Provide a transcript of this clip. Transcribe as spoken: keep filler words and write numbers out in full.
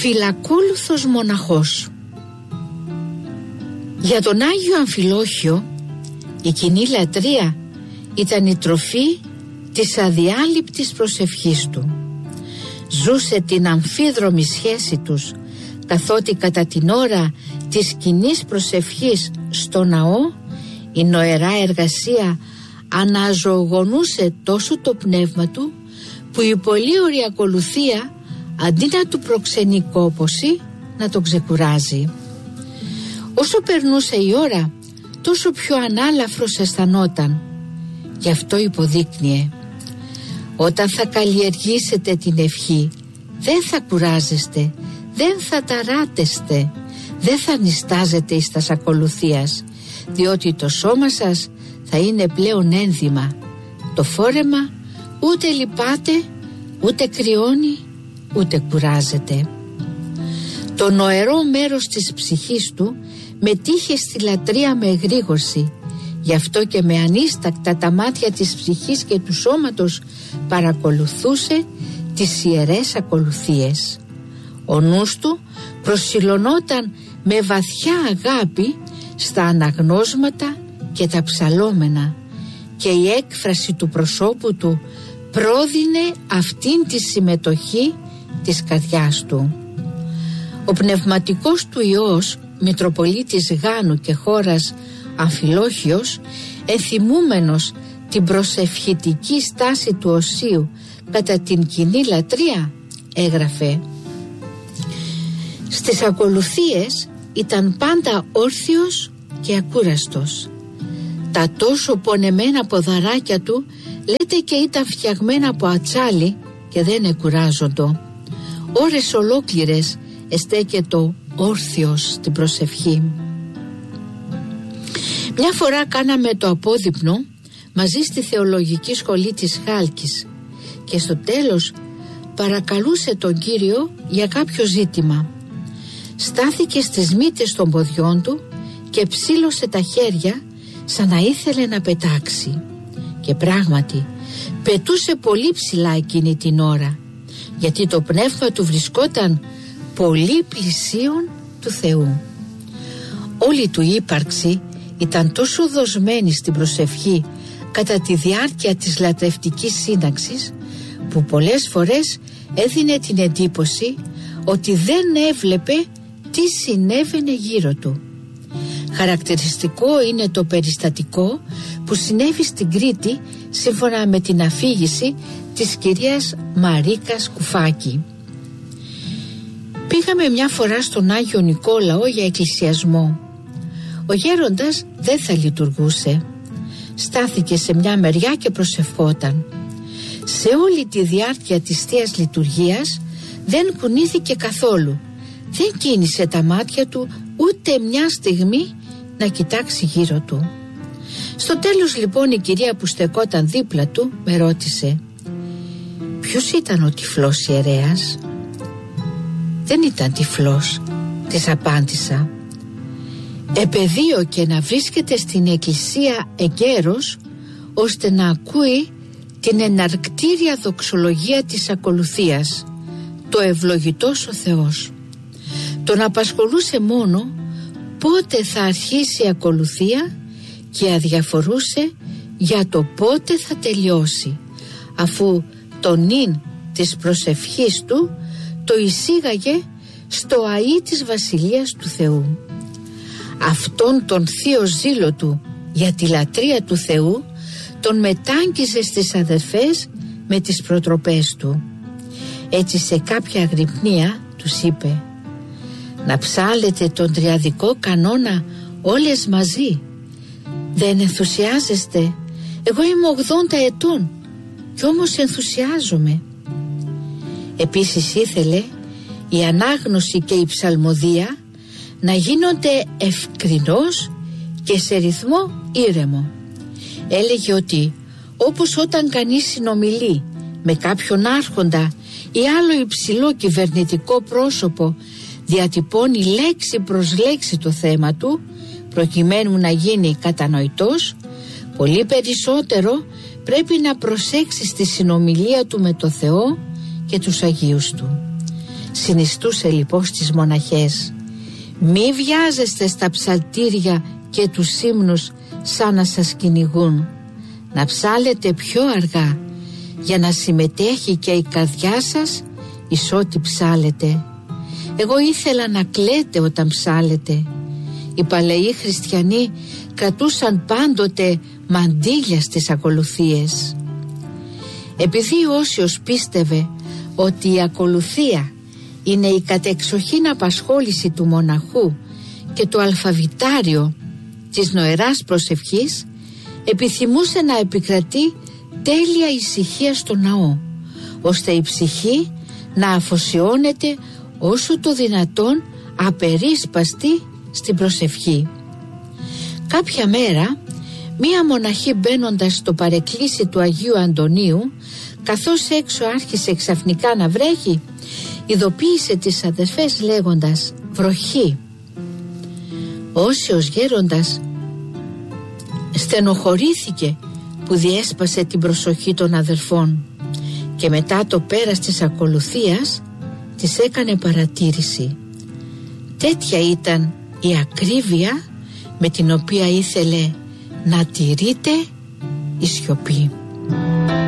Φιλακόλουθος μοναχός. Για τον Άγιο Αμφιλόχιο η κοινή λατρεία ήταν η τροφή της αδιάλειπτης προσευχής του. Ζούσε την αμφίδρομη σχέση τους, καθότι κατά την ώρα της κοινής προσευχής στο ναό η νοερά εργασία αναζωογονούσε τόσο το πνεύμα του, που η πολύωρη ακολουθία αντί να του προξενεί κόπωση, να τον ξεκουράζει. Όσο περνούσε η ώρα, τόσο πιο ανάλαφρος αισθανόταν. Γι' αυτό υποδείκνυε: όταν θα καλλιεργήσετε την ευχή, δεν θα κουράζεστε, δεν θα ταράτεστε, δεν θα νηστάζετε εις τας ακολουθίας, διότι το σώμα σας θα είναι πλέον ένδυμα. Το φόρεμα ούτε λυπάται, ούτε κρυώνει, ούτε κουράζεται. Το νοερό μέρος της ψυχής του μετήχε στη λατρεία με εγρήγορση. Γι' αυτό και με ανίστακτα τα μάτια της ψυχής και του σώματος παρακολουθούσε τις ιερές ακολουθίες. Ο νους του προσιλωνόταν με βαθιά αγάπη στα αναγνώσματα και τα ψαλόμενα, και η έκφραση του προσώπου του πρόδεινε αυτήν τη συμμετοχή της καρδιάς του. Ο πνευματικός του Υιός, Μητροπολίτης Γάνου και χώρας Αμφιλόχιος, ενθυμούμενος την προσευχητική στάση του Οσίου κατά την κοινή λατρεία, έγραφε: στις ακολουθίες ήταν πάντα όρθιος και ακούραστος. Τα τόσο πονεμένα ποδαράκια του λέτε και ήταν φτιαγμένα από ατσάλι και δεν εκουράζοντο. Ώρες ολόκληρες εστέκετο όρθιος στην προσευχή. Μια φορά κάναμε το απόδειπνο μαζί στη Θεολογική Σχολή της Χάλκης και στο τέλος παρακαλούσε τον Κύριο για κάποιο ζήτημα. Στάθηκε στις μύτες των ποδιών του και ψήλωσε τα χέρια σαν να ήθελε να πετάξει. Και πράγματι πετούσε πολύ ψηλά εκείνη την ώρα, γιατί το πνεύμα του βρισκόταν πολύ πλησίον του Θεού. Όλη του ύπαρξη ήταν τόσο δοσμένη στην προσευχή κατά τη διάρκεια της λατρευτικής σύναξης, που πολλές φορές έδινε την εντύπωση ότι δεν έβλεπε τι συνέβαινε γύρω του. Χαρακτηριστικό είναι το περιστατικό που συνέβη στην Κρήτη σύμφωνα με την αφήγηση της κυρίας Μαρίκας Κουφάκη. Πήγαμε μια φορά στον Άγιο Νικόλαο για εκκλησιασμό. Ο γέροντας δεν θα λειτουργούσε. Στάθηκε σε μια μεριά και προσευχόταν. Σε όλη τη διάρκεια της Θείας Λειτουργίας δεν κουνήθηκε καθόλου. Δεν κίνησε τα μάτια του ούτε μια στιγμή να κοιτάξει γύρω του. Στο τέλος λοιπόν η κυρία που στεκόταν δίπλα του με ρώτησε: ποιος ήταν ο τυφλός ιερέας? Δεν ήταν τυφλός, της απάντησα. Επαιδείο και να βρίσκεται στην εκκλησία εγκαίρος, ώστε να ακούει την εναρκτήρια δοξολογία της ακολουθίας, το ευλογητός ο Θεός. Τον απασχολούσε μόνο πότε θα αρχίσει η ακολουθία και αδιαφορούσε για το πότε θα τελειώσει, αφού το νυν της προσευχής του το εισήγαγε στο αΐ της Βασιλείας του Θεού. Αυτόν τον θείο ζήλο του για τη λατρεία του Θεού τον μετάγγιζε στις αδερφές με τις προτροπές του. Έτσι σε κάποια αγρυπνία τους είπε: να ψάλετε τον τριαδικό κανόνα όλες μαζί. Δεν ενθουσιάζεστε? Εγώ είμαι ογδόντα ετών κι όμως ενθουσιάζομαι. Επίσης ήθελε η ανάγνωση και η ψαλμοδία να γίνονται ευκρινώς και σε ρυθμό ήρεμο. Έλεγε ότι όπως όταν κανείς συνομιλεί με κάποιον άρχοντα ή άλλο υψηλό κυβερνητικό πρόσωπο, διατυπώνει λέξη προς λέξη το θέμα του προκειμένου να γίνει κατανοητός, πολύ περισσότερο πρέπει να προσέξει στη συνομιλία του με το Θεό και τους Αγίους του. Συνιστούσε λοιπόν στις μοναχές: «Μη βιάζεστε στα ψαλτήρια και τους ύμνους σαν να σας κυνηγούν. Να ψάλετε πιο αργά, για να συμμετέχει και η καρδιά σας εις ό,τι ψάλετε. Εγώ ήθελα να κλαίτε όταν ψάλετε». Οι παλαιοί χριστιανοί κρατούσαν πάντοτε μαντήλια στις ακολουθίες. Επειδή ο Όσιος πίστευε ότι η ακολουθία είναι η κατεξοχήν απασχόληση του μοναχού και το αλφαβητάριο της νοεράς προσευχής, επιθυμούσε να επικρατεί τέλεια ησυχία στο ναό, ώστε η ψυχή να αφοσιώνεται όσο το δυνατόν απερίσπαστη στην προσευχή. Κάποια μέρα μία μοναχή, μπαίνοντας στο παρεκκλήσι του Αγίου Αντωνίου, καθώς έξω άρχισε ξαφνικά να βρέχει, ειδοποίησε τις αδερφές λέγοντας «βροχή». Ο Όσιος γέροντας στενοχωρήθηκε που διέσπασε την προσοχή των αδερφών και μετά το πέρας της ακολουθίας της έκανε παρατήρηση. Τέτοια ήταν η ακρίβεια με την οποία ήθελε να τηρείται η σιωπή.